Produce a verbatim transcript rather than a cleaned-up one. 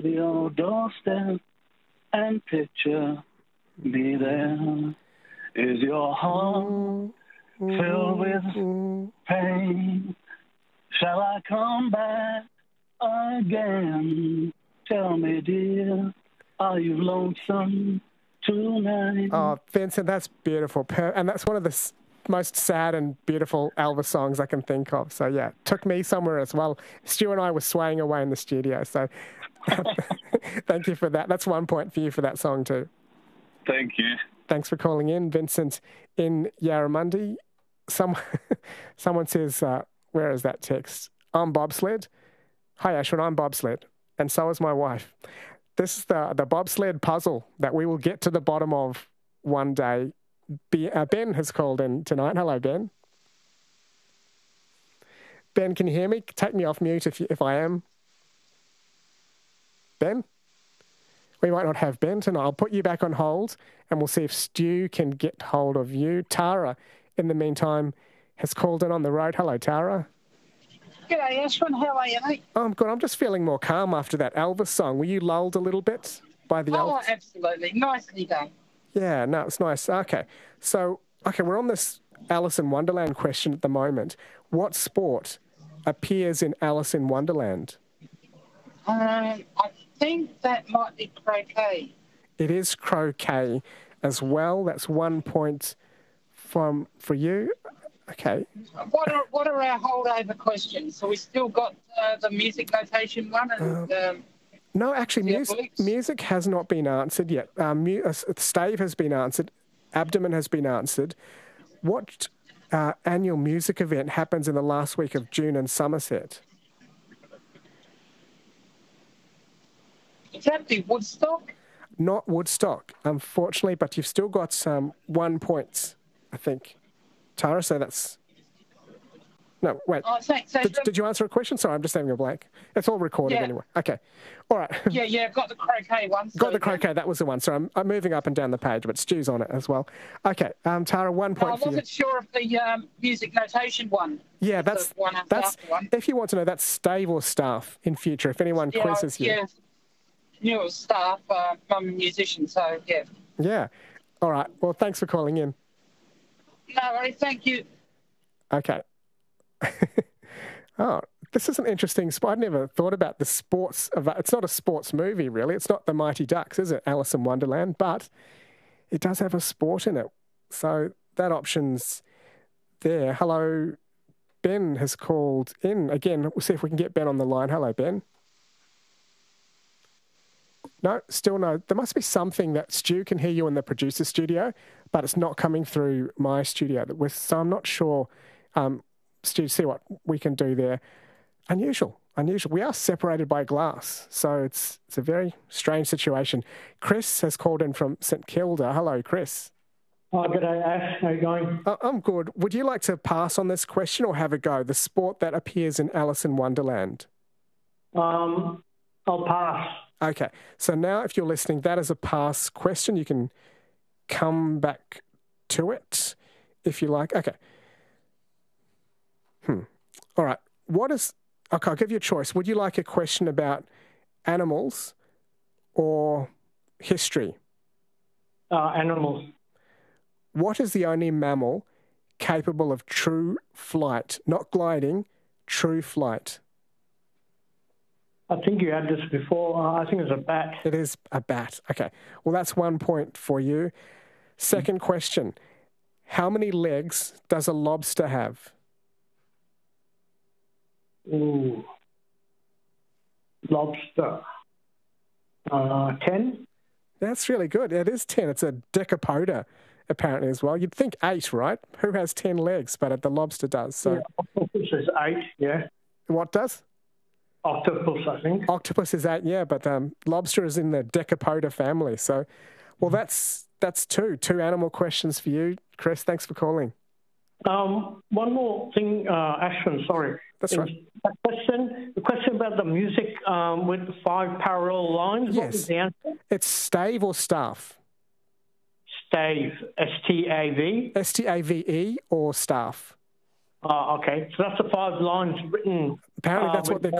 the old doorstep and picture me there. Is your heart filled with pain? Shall I come back again? Tell me, dear, are you lonesome tonight? Oh, Vincent, that's beautiful. And that's one of the s- most sad and beautiful Elvis songs I can think of. So, yeah, took me somewhere as well. Stu and I were swaying away in the studio. So, thank you for that. That's one point for you for that song too. Thank you. Thanks for calling in, Vincent in Yarramundi. Some, someone says, uh, where is that text? I'm bobsled. Hi, Ashwin, I'm bobsled. And so is my wife. This is the, the bobsled puzzle that we will get to the bottom of one day. Be, uh, Ben has called in tonight. Hello, Ben. Ben, can you hear me? Take me off mute if, you, if I am. Ben? We might not have Ben tonight. I'll put you back on hold and we'll see if Stu can get hold of you. Tara, in the meantime, has called in on the road. Hello, Tara. G'day, Ashwin. How are you, mate? Oh, I'm good. I'm just feeling more calm after that Elvis song. Were you lulled a little bit by the Oh, Elvis? absolutely. Nicely done. Yeah, no, it's nice. Okay. So, okay, we're on this Alice in Wonderland question at the moment. What sport appears in Alice in Wonderland? Um, I think that might be croquet. It is croquet as well. That's one point from for you. Okay. What are what are our holdover questions? So we still got uh, the music notation one and um, No, actually, Yeah, music, please. music has not been answered yet. Um, mu- uh, stave has been answered. Abdomen has been answered. What uh, annual music event happens in the last week of June in Somerset? is that the Woodstock? Not Woodstock, unfortunately, but you've still got some one points, I think. Tara, so that's... No, wait. Oh, thanks, Did, Ashwin. did you answer a question? Sorry, I'm just having a blank. It's all recorded Yeah. anyway. Okay. All right. Yeah, yeah, I've got the croquet one. So, Got the croquet. That was the one. So I'm, I'm moving up and down the page, but Stu's on it as well. Okay. Um, Tara, one No, I point for you. wasn't sure of the um, music notation one. Yeah, The that's one after that's. one. If you want to know, that's stave or staff in future. If anyone Yeah, quizzes you. yeah. Knew it was staff. Uh, I'm a musician, so yeah. Yeah. All right. Well, thanks for calling in. No worries. Thank you. Okay. Oh, this is an interesting spot. I'd never thought about the sports. Of, it's not a sports movie, really. It's not The Mighty Ducks, is it? Alice in Wonderland, but it does have a sport in it. So that option's there. Hello, Ben has called in. Again, we'll see if we can get Ben on the line. Hello, Ben. No, still no. There must be something that Stu can hear you in the producer studio, but it's not coming through my studio. So I'm not sure. Um, Stu, see what we can do there. Unusual, unusual. We are separated by glass, so it's it's a very strange situation. Chris has called in from St Kilda. Hello, Chris. Oh, good day, Ash. How you going? Uh, I'm good. Would you like to pass on this question or have a go? The sport that appears in Alice in Wonderland. Um, I'll pass. Okay. So now if you're listening, that is a pass question. You can come back to it if you like. Okay. Hmm. All right. What is... Okay, I'll give you a choice. Would you like a question about animals or history? Uh, animals. What is the only mammal capable of true flight? Not gliding, true flight. I think you had this before. Uh, I think it's a bat. It is a bat. Okay. Well, that's one point for you. Second question. How many legs does a lobster have? Ooh. Lobster. Uh, ten? That's really good. It is ten. It's a decapoda, apparently, as well. You'd think eight, right? Who has ten legs? But the lobster does. So, yeah, octopus is eight, yeah. What does? Octopus, I think. Octopus is eight, yeah, but um, lobster is in the decapoda family. So, well, that's that's two. Two animal questions for you, Chris. Thanks for calling. Um, one more thing, uh, Ashwin, sorry. That's right. A question, the question about the music um, with the five parallel lines. Yes. What was the answer? It's stave or staff? Stave, S T A V. S T A V E or staff? Oh, okay. So that's the five lines written. Apparently uh, that's what with they're